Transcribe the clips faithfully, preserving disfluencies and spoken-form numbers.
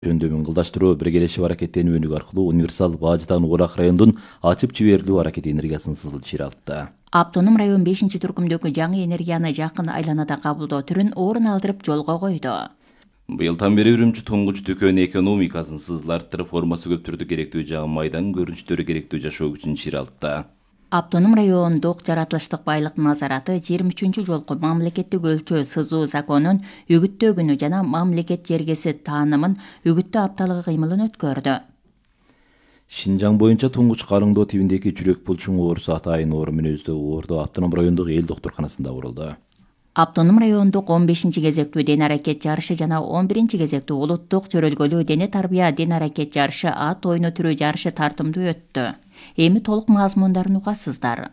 жөндөмүн кылдаштыруу биргелешип аракеттенүү өнүгүү аркылуу универсал Бажыдан Орак райондун ачып жиберилүү аракети энергиясын сызылчы алды. Автоном район бешинчи түркүмдөгү жаңы энергияны жакын айланада кабылдоо түрүн орун алдырып жолго койду. Быйылдан бери Үрүмчү туңгуч дүкөн экономикасын сызыларттырып, формасы көп түрдө керектүү жагы майдан көрүнүштөрү керектүү жашоо күчүн чыйралтты. Автоном райондук жаратылыштык байлык назараты жыйырма үчүнчү жолку мамлекеттик өлчөө сызуу законун үгүттөө күнү жана мамлекет жергеси таанымын үгүттөө апталыгы кыймылын өткөрдү. Шинжаң боюнча туңгуч карыңдоо тибиндеги жүрөк булчуң оорусу атайын оору мүнөздүү оордо автоном райондук эл доктурканасында урулду. Автоном райондук он бешинчи кезектүү ден аракет жарышы жана он биринчи кезектүү улуттук чөрөлгөлүү дене тарбия ден аракет жарышы ат ойну түрү жарышы тартымдуу өттү. Эми толук мазмундарын угасыздар.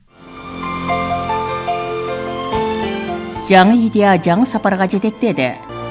Жаңы идея жаңы сапарга жетектеди.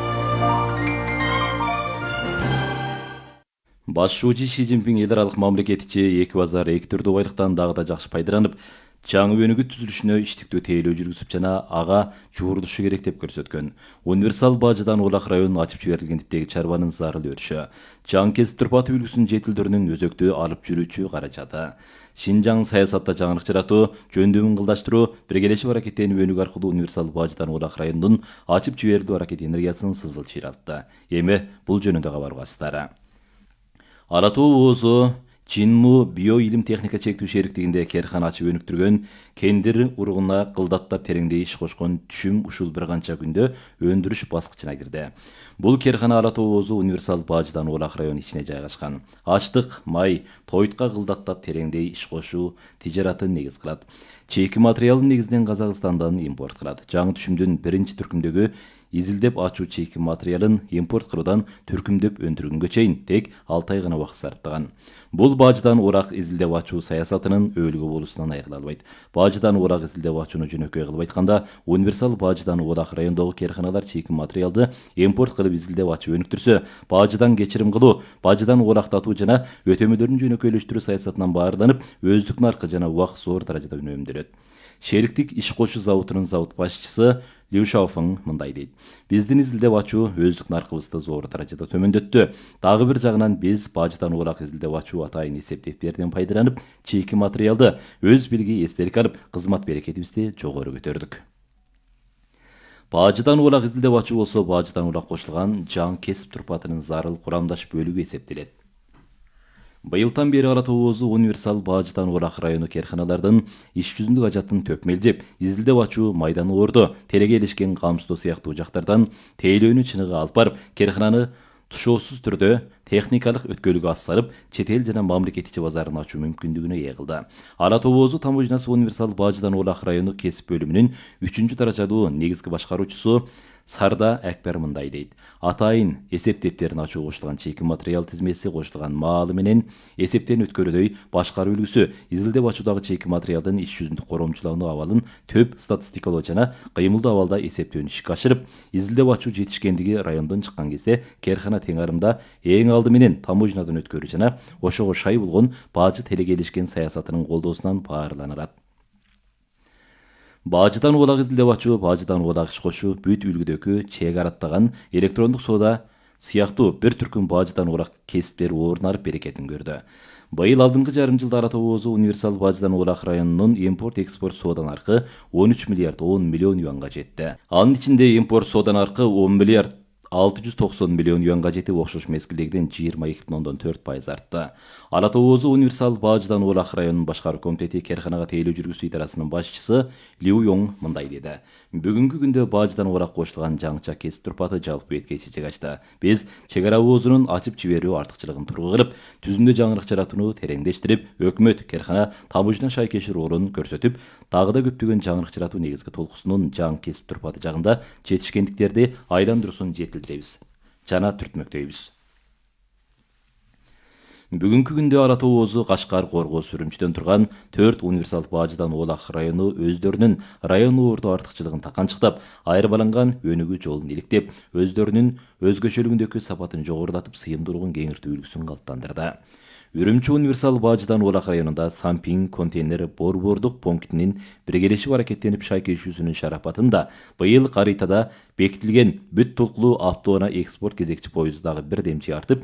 Башчы Ши Цзиньпин эл аралык мамлекет ичи эки базар эки түрдүү байлыктан дагы да жакшы пайдаланып, жаңы өнүгүү түзүлүшүнө иштиктүү тейлөө жүргүзүп жана ага жуурулушу керек деп көрсөткөн. Универсал Бажыдан Орак районуна ачып жиберилген типтеги чарбанын зарыл өрүшү, жаңы кесип турпаты үлгүсүнүн жетилдөрүнүн өзөктүү алып жүрүүчү каражаты. Шинжаң саясатта жаңылык жаратуу, жөндөмүн кылдаштыруу, биргелешип аракеттенүү өнүгүү аркылуу Универсал Бажыдан Орак районунун ачып жиберилүү аракети энергиясын сызылчы чыйралтты. Эми бул жөнүндө кабар угасыздар. Ала Тоо ООСу Чинму био илим техника чектүү шериктигинде керкана ачып өнүктүргөн кендир уругуна кылдаттап тереңдей иш кошкон түшүм ушул бир канча күндө өндүрүш баскычына кирди. Бул керкана Ала Тоо ООСу Универсал Бажыдан Орак району ичине жайгашкан. Ачтык, май, тойтка кылдаттап тереңдей иш кошуу тижаратын негиз кылат. Чейки материалын негизинен Казакстандан импорт кылат. Жаңы түшүмдүн биринчи түркүмдөгү изилдеп ачуу чейки материалын импорт кылуудан түркүмдөп өндүргөнгө чейин тек алты ай гана убакыт сарптаган. Бул Бажыдан Орак изилдеп ачуу саясатынын өбөлгү болуусунан айрыла албайт. Бажыдан Орак изилдеп ачууну жөнөкөй кылып айтканда, Универсал Бажыдан Орак райондогу керканалар чейки материалды импорт кылып изилдеп ачып өнүктүрсө, Бажыдан кечирим кылуу, Бажыдан орактатуу жана өтөмөлөрүн жөнөкөйлөштүрүү саясатынан баарыланып, өздүк наркы жана убак зор даражада үнөмдөлөт. Шериктик иш кошуу заводунун завод башчысы Лю Шаофeng мындай дейт: биздин изилдеп ачуу өздүк наркыбызды зор даражада төмөндөттү. Дагы бир жагынан биз Бажыдан Орак изилдеп ачуу атайын эсептептерден пайдаланып, чейки материалды өз билги эстелик алып, кызмат берекетибизди жогору көтөрдүк. Бажыдан Орак изилдеп ачуу болсо Бажыдан Орак кошулган жаңы кесип турпатынын зарыл курамдаш бөлүгү эсептелет. Быйылдан бери Ала Тоо ООСу Универсал Бажыдан Орак району керканалардын иш жүзүндүк ажатын төп мелжеп, изилдеп ачуу майдан оордо, телеге илишкен камсыздоо сыяктуу жактардан тейлөөнү чыныгы алып барып, керкананы тушоосуз түрдө техникалык өткөлүгү ассарып, чет эл жана мамлекет ичи базарын ачуу мүмкүндүгүнө ээ кылды. Ала Тоо ООСу таможнясы Универсал Бажыдан Орак району кесип бөлүмүнүн үчүнчү даражалуу негизги башкаруучусу Сарда Акбар мындай дейт: атайын эсептептерин ачуу кошулган чейки материал тизмеси кошулган маалы менен эсептен өткөрүүдөй башкаруу үлгүсү изилдеп ачуудагы чейки материалдын иш жүзүндүк коромчулануу абалын төп статистикалоо жана кыймылдуу абалда эсептөөнү ишке ашырып, изилдеп ачуу жетишкендиги райондон чыккан кезде керкана тең арымда эң алды менен таможнядан өткөрүү жана ошого шай болгон бажы телеге илишкен саясатынын колдоосунан баарыланат. Бажыдан Орак изилдеп ачуу, Бажыдан Орак иш кошуу бүт үлгүдөгү чек араттаган электрондук соода сыяктуу бир түркүм Бажыдан Орак кесиптери орун алып берекетин көрдү. Быйыл алдыңкы жарым жылда Ала Тоо ООСу Универсал Бажыдан Орак районунун импорт-экспорт соода наркы он үч миллиард он миллион юанга жетти. Анын ичинде импорт соода наркы он миллиард алты жүз токсон миллион юанга жетип, окшош мезгилдегиден жыйырма эки бүтүн ондон төрт пайыз артты. Ала Тоо ООСу Универсал Бажыдан Орак районунун башкаруу комитети керканага тейлөө жүргүзүү идарасынын башчысы Лю Йонг мындай деди: бүгүнкү күндө Бажыдан Орак кошулган жаңыча кесип турпаты жалпы бетке чечек ачты. Биз чек ара оозунун ачып жиберүү артыкчылыгын тургу кылып, түзүмдө жаңылык жаратууну тереңдештирип, өкмөт, керкана, таможня шайкеши ролун көрсөтүп, дагы да көптөгөн жаңылык жаратуу негизги толкусунун жаңы кесип турпаты жагында жетишкендиктерди айландыруусун жетилдиребиз жана түртмөктөйбүз. Бүгүнкү күндө Ала Тоо озу Кашкар, Коргоз, Үрүмчүдөн турган төрт универсал бажыдан Оолак району өздөрүнүн район орто артыкчылыгын таканчыктап, айырмаланган өнүгүү жолун иликтеп, өздөрүнүн өзгөчөлүгүндөгү сапатын жогорулатып, сыйымдуулугун кеңиртүү үлгүсүн калыптандырды. Үрүмчү универсал бажыдан Оолак районунда Сампин контейнер борбордук пунктинин биргелешип аракеттенип шайкешүүсүнүн шарапатында быйыл каритада бекитилген бүт толкулуу автоунаа экспорт кезекчи поезддагы бир демчи артып,